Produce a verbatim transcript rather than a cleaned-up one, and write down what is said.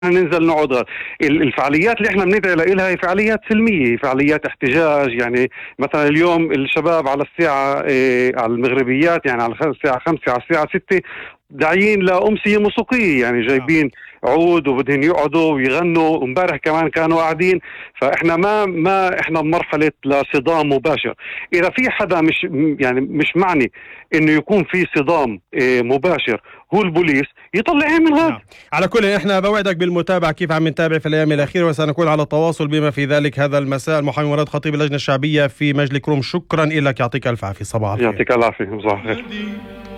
ننزل نقعد. الفعاليات اللي احنا بندعي لها هي فعاليات سلميه، فعاليات احتجاج. يعني مثلا اليوم الشباب على الساعه إيه على المغربيات، يعني على الساعه خمسة على الساعه ستة داعيين لأمسية موسيقية، يعني جايبين عود وبدهم يقعدوا ويغنوا، وامبارح كمان كانوا قاعدين. فاحنا ما ما احنا بمرحلة لصدام مباشر. اذا في حدا مش يعني مش معني انه يكون في صدام اه مباشر هو البوليس، يطلع من هذا. نعم. على كل احنا بوعدك بالمتابعة كيف عم نتابع في الايام الاخيرة، وسنكون على تواصل بما في ذلك هذا المساء. المحامي مراد خطيب اللجنة الشعبية في مجلس كروم، شكرا لك، يعطيك الف عافية. صباح الخير. يعطيك العافية. صباح الخير.